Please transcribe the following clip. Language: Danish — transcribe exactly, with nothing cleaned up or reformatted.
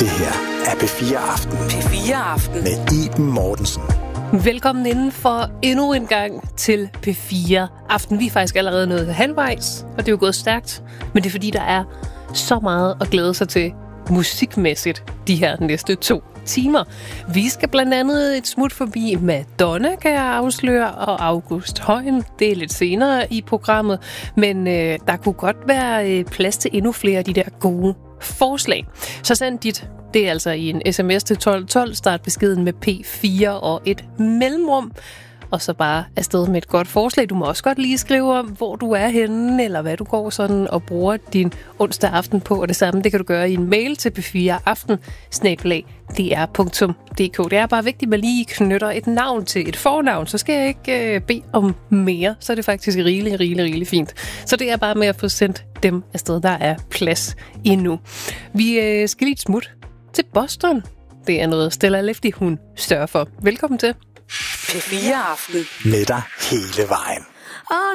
Det her er P fire Aften. P fire Aften. Med Iben Mortensen. Velkommen inden for endnu en gang til P fire Aften. Vi er faktisk allerede nået halvvejs, og det er jo gået stærkt. Men det er fordi, der er så meget at glæde sig til musikmæssigt de her næste to timer. Vi skal blandt andet et smut forbi Madonna, kan jeg afsløre, og August Højen. Det er lidt senere i programmet, men øh, der kunne godt være øh, plads til endnu flere af de der gode forslag. Så send dit, det er altså i en sms til tolv tolv, start beskeden med P fire og et mellemrum, og så bare afsted med et godt forslag. Du må også godt lige skrive om, hvor du er henne, eller hvad du går sådan og bruger din onsdag aften på, og det samme, det kan du gøre i en mail til p fire aften snabel-a d r punktum d k. Det er bare vigtigt, at man lige knytter et navn til et fornavn, så skal jeg ikke øh, bede om mere, så er det faktisk rigtig, rigtig, rigtig fint. Så det er bare med at få sendt dem afsted, der er plads endnu. Vi øh, skal lige et smut til Boston. Det er noget Stella Lefty, hun sørger for. Velkommen til. P fire Aften. Med dig hele vejen.